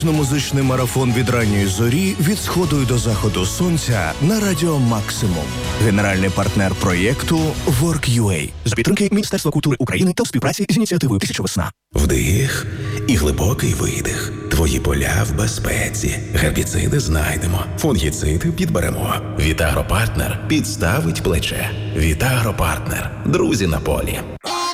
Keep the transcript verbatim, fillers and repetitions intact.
Музичний марафон від ранньої зорі від сходу й до заходу сонця на радіо Максимум. Генеральний партнер проєкту Work.ua за підтримки Міністерства культури України та в співпраці з ініціативою «Тисяча весна». Вдих і глибокий видих. Твої поля в безпеці. Гербіциди знайдемо. Фунгіциди підберемо. Вітагропартнер підставить плече. Вітагропартнер. Друзі на полі.